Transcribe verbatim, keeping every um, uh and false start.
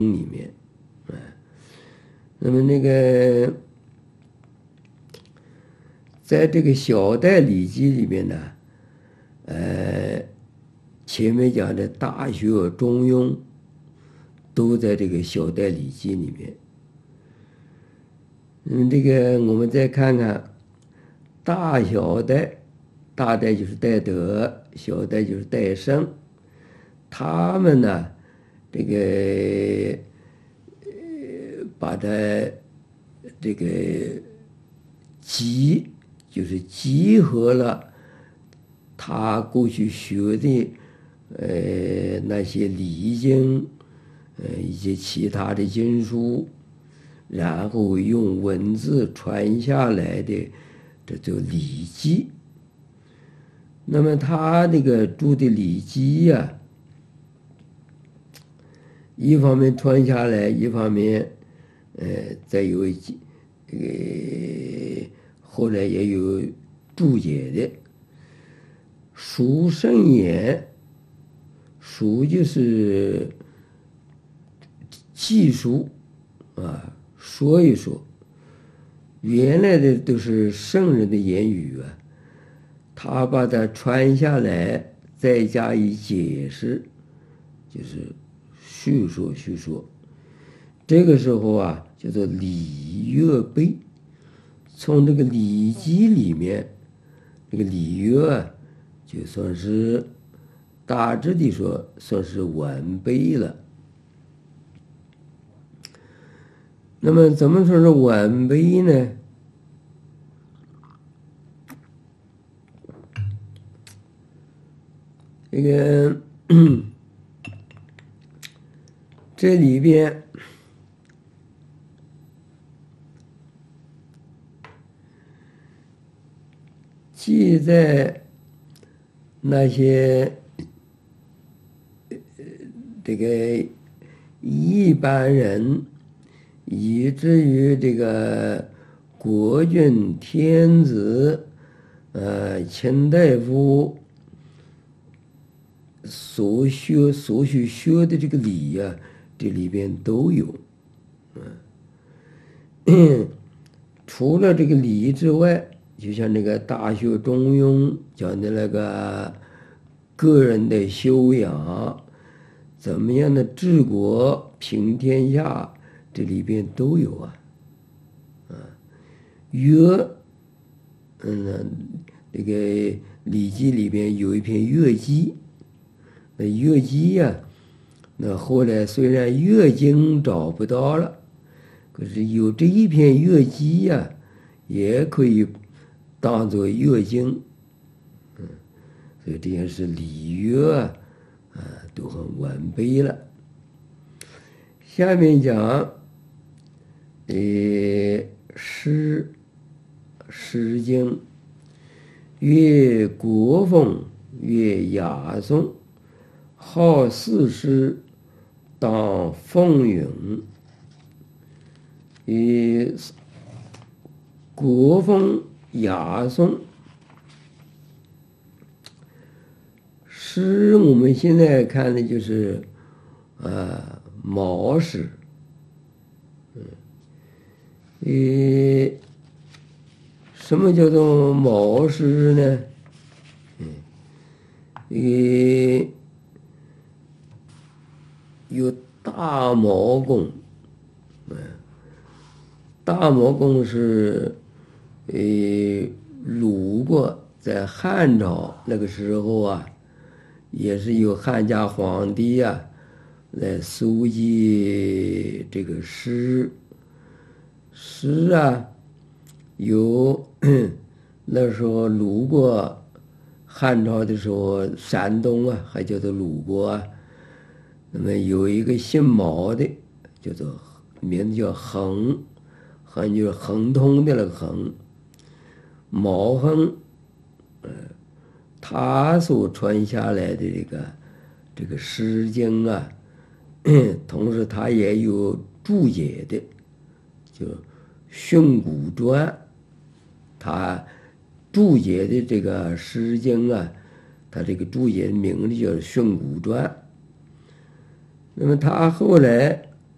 里面，啊，那么那个在这个小代礼记里面呢，呃，前面讲的大学、中庸都在这个小代礼记里面。嗯，这个我们再看看大小代，大代就是代德，小代就是代圣，他们呢，这个呃，把它这个集，就是集合了他过去学的呃那些礼经，呃以及其他的经书，然后用文字传下来的，这叫礼记。那么他那个注的礼记呀，一方面传下来，一方面，呃，再有这个后来也有注解的。书圣言，书就是记述啊，说一说。原来的都是圣人的言语啊，他把它传下来，再加以解释，就是叙说叙说。这个时候啊，叫做礼乐备。从这个礼记里面，这个礼乐啊，就算是大致的说，算是完备了。那么怎么说是完备呢？这个这里边记载那些这个一般人，以至于这个国君、天子、呃卿大夫所学所需学的这个礼呀、啊，这里边都有。嗯，除了这个礼之外，就像那个《大学》《中庸》讲的那个个人的修养，怎么样的治国平天下，这里边都有啊。啊，乐，嗯，这个《礼记》里边有一篇乐记，那乐记呀、啊，那后来虽然乐经找不到了，可是有这一篇乐记呀、啊，也可以当作乐经。嗯，所以这样是礼乐啊，啊都很完备了。下面讲，呃，诗，诗经，越国风，越雅颂，好四诗，当风咏。以国风雅颂，诗我们现在看的就是啊毛诗，嗯，呃，什么叫做毛诗呢？嗯，呃，有大毛公，嗯。大毛公是，呃，鲁国在汉朝那个时候啊，也是由汉家皇帝呀、啊、来搜集这个诗，诗啊，有那时候鲁国汉朝的时候，山东啊还叫做鲁国啊，那么有一个姓毛的，叫做名字叫恒。恒就是恒通的那个恒，毛恒，呃，他所传下来的这个这个诗经啊，同时他也有注解的，就《训诂传》，他注解的这个诗经啊，他这个注解的名字叫《训诂传》。那么他后来